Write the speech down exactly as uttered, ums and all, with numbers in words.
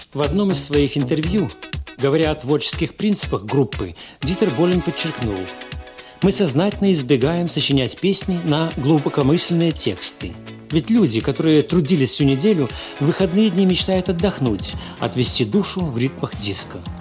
В одном из своих интервью, говоря о творческих принципах группы, Дитер Болин подчеркнул: «Мы сознательно избегаем сочинять песни на глубокомысленные тексты. Ведь люди, которые трудились всю неделю, в выходные дни мечтают отдохнуть, отвести душу в ритмах диска.